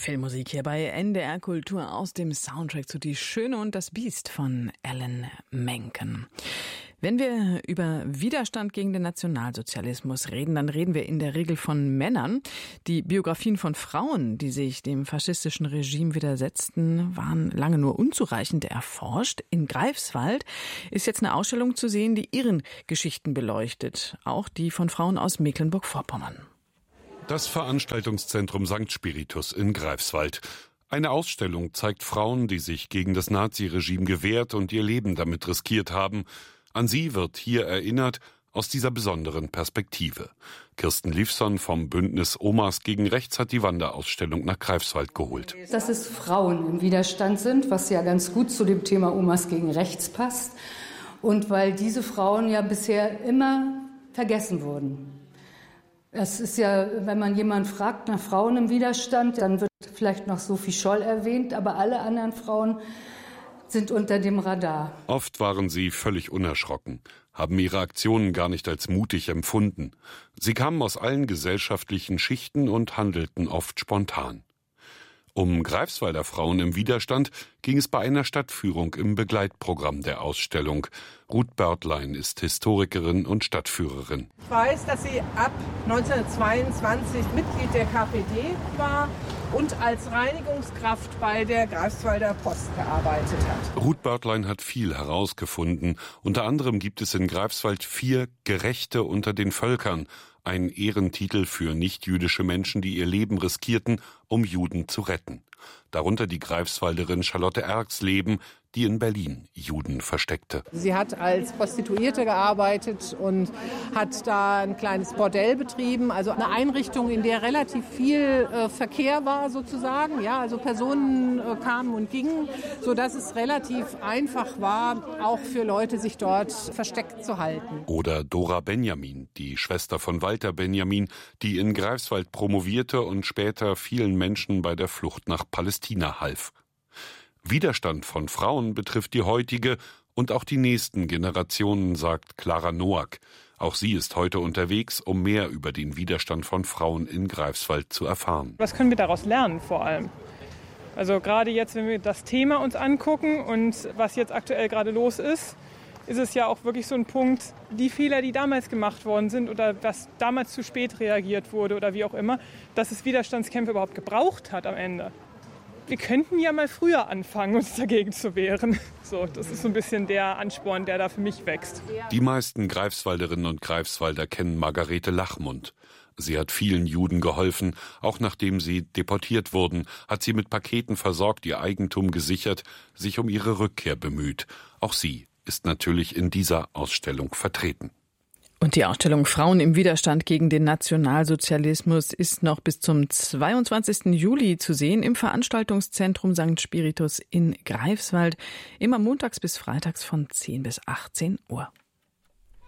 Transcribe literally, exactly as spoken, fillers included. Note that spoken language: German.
Filmmusik hier bei N D R Kultur aus dem Soundtrack zu Die Schöne und das Biest von Alan Menken. Wenn wir über Widerstand gegen den Nationalsozialismus reden, dann reden wir in der Regel von Männern. Die Biografien von Frauen, die sich dem faschistischen Regime widersetzten, waren lange nur unzureichend erforscht. In Greifswald ist jetzt eine Ausstellung zu sehen, die ihren Geschichten beleuchtet, auch die von Frauen aus Mecklenburg-Vorpommern. Das Veranstaltungszentrum Sankt Spiritus in Greifswald. Eine Ausstellung zeigt Frauen, die sich gegen das Naziregime gewehrt und ihr Leben damit riskiert haben. An sie wird hier erinnert, aus dieser besonderen Perspektive. Kirsten Liefson vom Bündnis Omas gegen Rechts hat die Wanderausstellung nach Greifswald geholt. Dass es Frauen im Widerstand sind, was ja ganz gut zu dem Thema Omas gegen Rechts passt. Und weil diese Frauen ja bisher immer vergessen wurden. Es ist ja, wenn man jemanden fragt nach Frauen im Widerstand, dann wird vielleicht noch Sophie Scholl erwähnt, aber alle anderen Frauen sind unter dem Radar. Oft waren sie völlig unerschrocken, haben ihre Aktionen gar nicht als mutig empfunden. Sie kamen aus allen gesellschaftlichen Schichten und handelten oft spontan. Um Greifswalder Frauen im Widerstand ging es bei einer Stadtführung im Begleitprogramm der Ausstellung. Ruth Börtlein ist Historikerin und Stadtführerin. Ich weiß, dass sie ab neunzehnhundertzweiundzwanzig Mitglied der K P D war und als Reinigungskraft bei der Greifswalder Post gearbeitet hat. Ruth Börtlein hat viel herausgefunden. Unter anderem gibt es in Greifswald vier Gerechte unter den Völkern. Ein Ehrentitel für nichtjüdische Menschen, die ihr Leben riskierten, um Juden zu retten. Darunter die Greifswalderin Charlotte Erxleben, die in Berlin Juden versteckte. Sie hat als Prostituierte gearbeitet und hat da ein kleines Bordell betrieben, also eine Einrichtung, in der relativ viel äh, Verkehr war sozusagen. Ja, also Personen äh, kamen und gingen, sodass es relativ einfach war, auch für Leute sich dort versteckt zu halten. Oder Dora Benjamin, die Schwester von Walter Benjamin, die in Greifswald promovierte und später vielen Menschen bei der Flucht nach Palästina half. Widerstand von Frauen betrifft die heutige und auch die nächsten Generationen, sagt Clara Noack. Auch sie ist heute unterwegs, um mehr über den Widerstand von Frauen in Greifswald zu erfahren. Was können wir daraus lernen vor allem? Also gerade jetzt, wenn wir das Thema uns angucken und was jetzt aktuell gerade los ist, ist es ja auch wirklich so ein Punkt, die Fehler, die damals gemacht worden sind oder dass damals zu spät reagiert wurde oder wie auch immer, dass es Widerstandskämpfe überhaupt gebraucht hat am Ende. Wir könnten ja mal früher anfangen, uns dagegen zu wehren. So, das ist so ein bisschen der Ansporn, der da für mich wächst. Die meisten Greifswalderinnen und Greifswalder kennen Margarete Lachmund. Sie hat vielen Juden geholfen, auch nachdem sie deportiert wurden, hat sie mit Paketen versorgt, ihr Eigentum gesichert, sich um ihre Rückkehr bemüht. Auch sie ist natürlich in dieser Ausstellung vertreten. Und die Ausstellung Frauen im Widerstand gegen den Nationalsozialismus ist noch bis zum zweiundzwanzigsten Juli zu sehen im Veranstaltungszentrum Sankt Spiritus in Greifswald, immer montags bis freitags von zehn bis achtzehn Uhr.